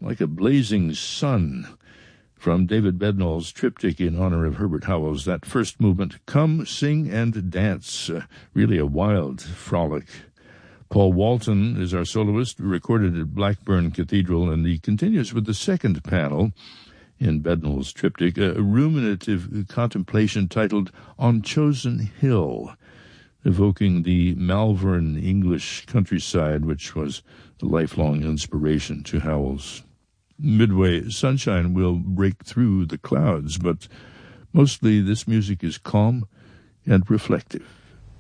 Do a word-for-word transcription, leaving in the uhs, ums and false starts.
like a blazing sun. From David Bednall's triptych in honor of Herbert Howells, that first movement, Come, Sing, and Dance, uh, really a wild frolic. Paul Walton is our soloist, recorded at Blackburn Cathedral, and he continues with the second panel in Bednall's triptych, a ruminative contemplation titled On Chosen Hill, evoking the Malvern English countryside, which was a lifelong inspiration to Howells. Midway, sunshine will break through the clouds, but mostly this music is calm and reflective.